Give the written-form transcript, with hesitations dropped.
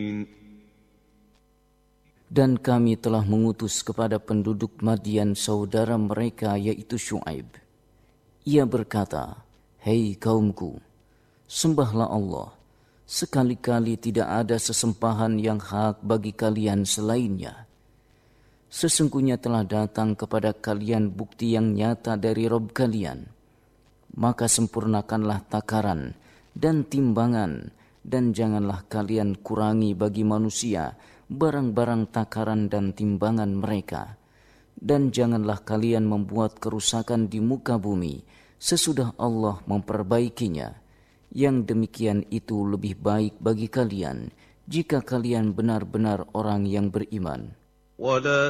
Dan kami telah mengutus kepada penduduk Madian saudara mereka yaitu Syuaib. Ia berkata, "Hei kaumku, sembahlah Allah. Sekali-kali tidak ada sesembahan yang hak bagi kalian selainnya. Sesungguhnya telah datang kepada kalian bukti yang nyata dari Rabb kalian. Maka sempurnakanlah takaran dan timbangan, dan janganlah kalian kurangi bagi manusia barang-barang takaran dan timbangan mereka. Dan janganlah kalian membuat kerusakan di muka bumi sesudah Allah memperbaikinya. Yang demikian itu lebih baik bagi kalian jika kalian benar-benar orang yang beriman."